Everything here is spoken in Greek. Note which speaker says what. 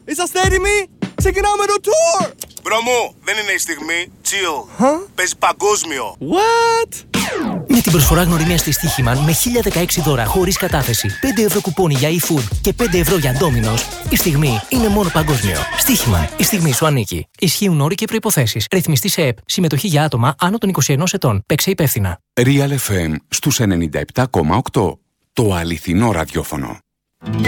Speaker 1: Είσαστε έτοιμοι? Ξεκινάμε το tour!
Speaker 2: Μπρο μου, δεν είναι η στιγμή. Chill. Παίζει παγκόσμιο.
Speaker 1: What?
Speaker 3: Με την προσφορά γνωριμίας της Στοίχημαν με 1016 δώρα χωρίς κατάθεση, 5 ευρώ κουπόνι για eFood και 5 ευρώ για Domino's, η στιγμή είναι μόνο παγκόσμιο. Στοίχημαν, η στιγμή σου ανήκει. Ισχύουν όροι και προϋποθέσεις. Ρυθμιστή σε ΕΠ. Συμμετοχή για άτομα άνω των 21 ετών. Παίξε υπεύθυνα.
Speaker 4: Real FM στους 97,8. Το αληθινό ραδιόφωνο.